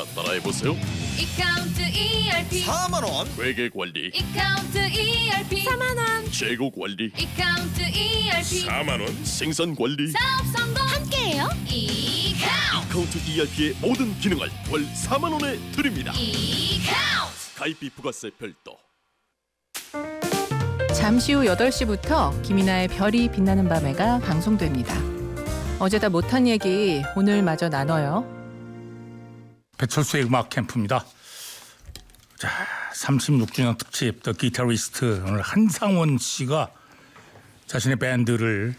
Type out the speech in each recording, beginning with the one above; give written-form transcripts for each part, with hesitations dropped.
자, 따라해보세요. 이카운트 ERP 4만 원. 회계 관리, 이카운트 ERP 4만 원. 재고 관리, 이카운트 ERP 4만 원. 생산 관리, 사업 성공 함께해요. 이카운트 카운트 ERP의 모든 기능을 월 4만 원에 드립니다. 이카운트 가입비 부가세 별도. 잠시 후 8시부터 김이나의 별이 빛나는 밤에가 방송됩니다. 어제다 못한 얘기 오늘마저 나눠요. 배철수의 음악 캠프입니다. 자, 36주년 특집 더 기타리스트 오늘 한상원 씨가 자신의 밴드를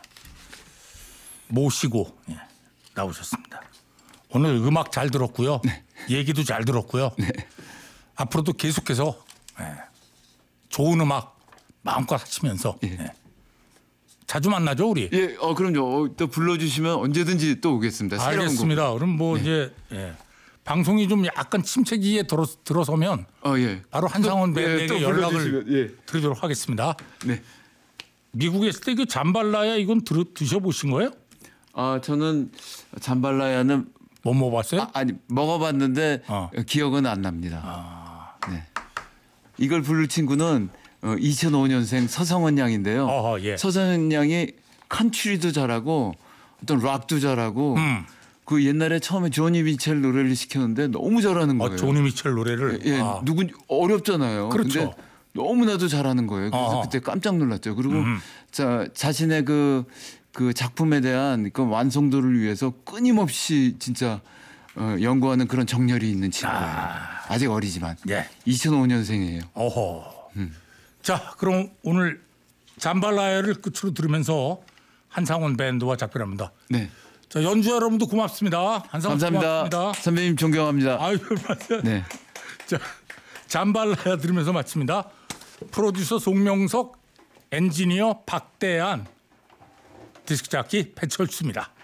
모시고 나오셨습니다. 오늘 음악 잘 들었고요. 네. 얘기도 잘 들었고요. 네. 앞으로도 계속해서 좋은 음악 마음껏 하시면서 예. 자주 만나죠 우리. 예, 그럼요. 또 불러주시면 언제든지 또 오겠습니다. 새로운 알겠습니다. 그럼 뭐 이제 방송이 좀 약간 침체기에 들어서면 예. 바로 한상원 또, 밴드에게 또 연락을 불러주시면, 드리도록 하겠습니다. 네. 미국에 있을 때 그 잠발라야 이건 드셔보신 거예요? 저는 잠발라야는 못 먹어봤어요? 아니 먹어봤는데 어. 기억은 안 납니다. 네. 이걸 부를 친구는 2005년생 서성원 양인데요. 어허, 예. 서성원 양이 컨트리도 잘하고 어떤 락도 잘하고 그 옛날에 처음에 조니 미첼 노래를 시켰는데 너무 잘하는 거예요. 조니 미첼 노래를. 예, 누군 어렵잖아요. 그렇죠. 근데 너무나도 잘하는 거예요. 그래서 그때 깜짝 놀랐죠. 그리고 자신의 그 작품에 대한 그 완성도를 위해서 끊임없이 진짜 연구하는 그런 정열이 있는 친구예요. 아직 어리지만. 예. 2005년생이에요. 어허. 자, 그럼 오늘 잠발라야를 끝으로 들으면서 한상원 밴드와 작별합니다. 네. 자, 연주 여러분도 고맙습니다. 한상원 감사합니다. 고맙습니다. 선배님 존경합니다. 아유, 맞아요. 네. 자, 잠발라야 들으면서 마칩니다. 프로듀서 송명석, 엔지니어 박대안, 디스크 잡기 배철수입니다.